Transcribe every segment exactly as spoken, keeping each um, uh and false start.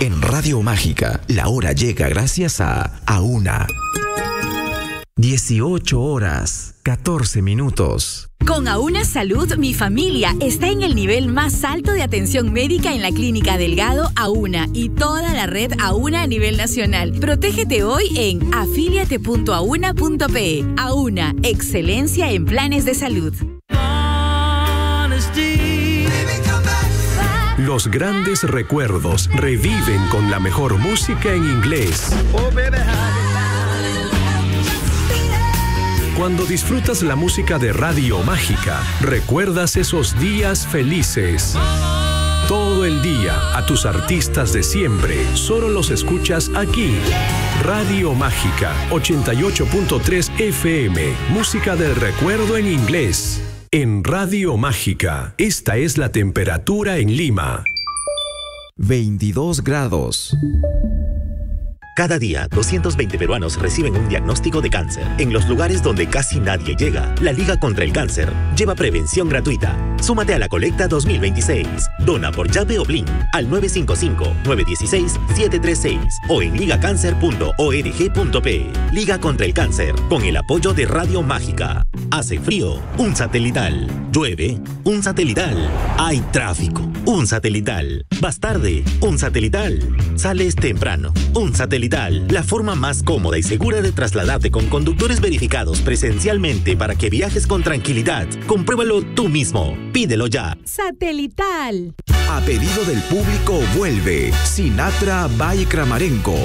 En Radio Mágica, la hora llega gracias a Auna. dieciocho horas, catorce minutos. Con Auna Salud, mi familia está en el nivel más alto de atención médica en la Clínica Delgado Auna y toda la red Auna a nivel nacional. Protégete hoy en afíliate punto auna punto pe. Auna, excelencia en planes de salud. Los grandes recuerdos reviven con la mejor música en inglés. Cuando disfrutas la música de Radio Mágica, recuerdas esos días felices. Todo el día, a tus artistas de siempre, solo los escuchas aquí. Radio Mágica, ochenta y ocho punto tres F M, música del recuerdo en inglés. En Radio Mágica, esta es la temperatura en Lima. veintidós grados. Cada día, doscientos veinte peruanos reciben un diagnóstico de cáncer. En los lugares donde casi nadie llega, la Liga contra el Cáncer lleva prevención gratuita. Súmate a la colecta dos mil veintiséis. Dona por llave o Blin al nueve cinco cinco, nueve uno seis, siete tres seis o en ligacáncer punto org punto pe. Liga contra el Cáncer, con el apoyo de Radio Mágica. Hace frío, un satelital. Llueve, un satelital. Hay tráfico, un satelital. Vas tarde, un satelital. Sales temprano, un satelital. La forma más cómoda y segura de trasladarte con conductores verificados presencialmente para que viajes con tranquilidad. Compruébalo tú mismo. Pídelo ya. Satelital. A pedido del público vuelve Sinatra by Kramarenko.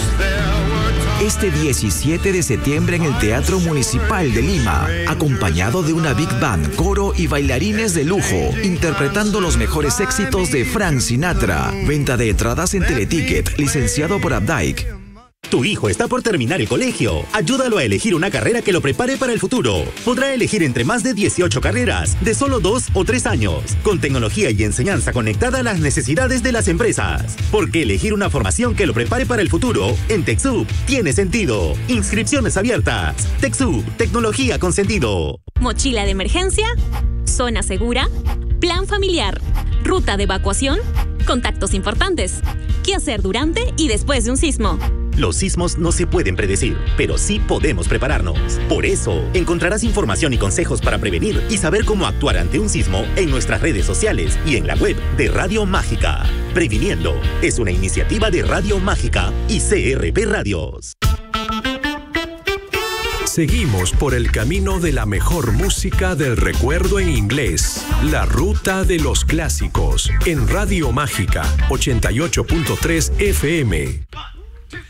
Este diecisiete de septiembre en el Teatro Municipal de Lima, acompañado de una Big Band, coro y bailarines de lujo, interpretando los mejores éxitos de Frank Sinatra. Venta de entradas en Teleticket, licenciado por Updike. Tu hijo está por terminar el colegio. Ayúdalo a elegir una carrera que lo prepare para el futuro. Podrá elegir entre más de dieciocho carreras, de solo dos o tres años, con tecnología y enseñanza conectada a las necesidades de las empresas. Porque elegir una formación que lo prepare para el futuro en TechSoup tiene sentido. Inscripciones abiertas. TechSoup, tecnología con sentido. Mochila de emergencia, zona segura, plan familiar, ruta de evacuación, contactos importantes. ¿Qué hacer durante y después de un sismo? Los sismos no se pueden predecir, pero sí podemos prepararnos. Por eso, encontrarás información y consejos para prevenir y saber cómo actuar ante un sismo en nuestras redes sociales y en la web de Radio Mágica. Previniendo es una iniciativa de Radio Mágica y C R P Radios. Seguimos por el camino de la mejor música del recuerdo en inglés. La ruta de los clásicos en Radio Mágica, ochenta y ocho punto tres F M.